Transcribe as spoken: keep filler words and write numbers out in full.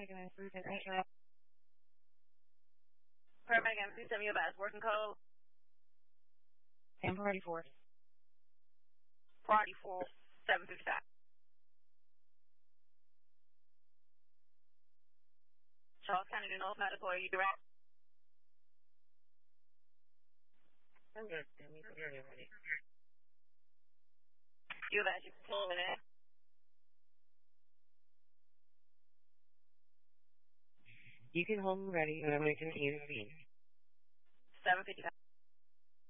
Paramedic M three seventy. Paramedic M three seventy, best working code. And party four. Party four, seven fifty-five. Charles County to North Medical, are you direct? I'm good. Let me get it ready. You have actually pulled it in. You can hold me ready and I'm going to continue to read. seven fifty-five.